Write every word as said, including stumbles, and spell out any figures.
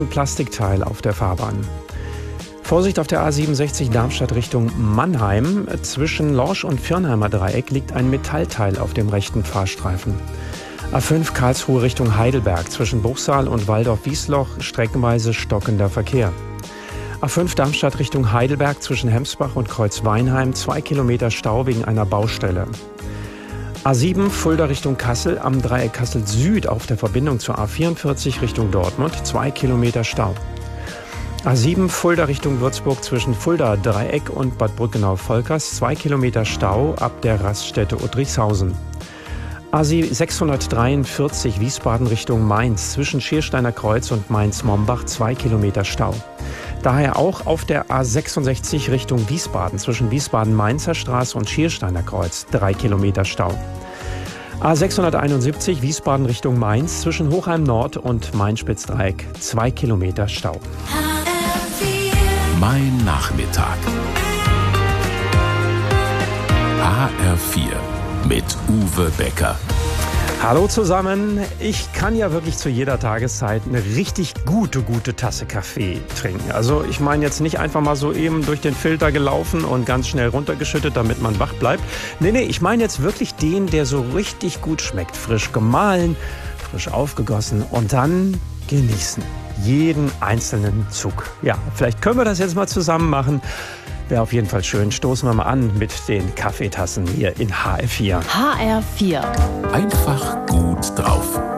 Ein Plastikteil auf der Fahrbahn. Vorsicht auf der A siebenundsechzig Darmstadt Richtung Mannheim. Zwischen Lorsch und Viernheimer Dreieck liegt ein Metallteil auf dem rechten Fahrstreifen. A fünf Karlsruhe Richtung Heidelberg. Zwischen Bruchsal und Waldorf-Wiesloch streckenweise stockender Verkehr. A fünf Darmstadt Richtung Heidelberg. Zwischen Hemsbach und Kreuzweinheim. Zwei Kilometer Stau wegen einer Baustelle. A sieben Fulda Richtung Kassel am Dreieck Kassel Süd auf der Verbindung zur A vierundvierzig Richtung Dortmund, zwei Kilometer Stau. A sieben Fulda Richtung Würzburg zwischen Fulda Dreieck und Bad Brückenau-Volkers, zwei Kilometer Stau ab der Raststätte Udrichshausen. A sechshundertdreiundvierzig Wiesbaden Richtung Mainz zwischen Schiersteiner Kreuz und Mainz-Mombach, zwei Kilometer Stau. Daher auch auf der A sechsundsechzig Richtung Wiesbaden zwischen Wiesbaden-Mainzer Straße und Schiersteiner Kreuz, drei Kilometer Stau. A sechshunderteinundsiebzig Wiesbaden Richtung Mainz zwischen Hochheim Nord und Main-Spitzdreieck, zwei Kilometer Stau. Mein Nachmittag. H R vier mit Uwe Becker. Hallo zusammen. Ich kann ja wirklich zu jeder Tageszeit eine richtig gute, gute Tasse Kaffee trinken. Also ich meine jetzt nicht einfach mal so eben durch den Filter gelaufen und ganz schnell runtergeschüttet, damit man wach bleibt. Nee, nee, ich meine jetzt wirklich den, der so richtig gut schmeckt. Frisch gemahlen, frisch aufgegossen und dann genießen. Jeden einzelnen Zug. Ja, vielleicht können wir das jetzt mal zusammen machen. Wäre auf jeden Fall schön. Stoßen wir mal an mit den Kaffeetassen hier in H R vier. H R vier. Einfach gut drauf.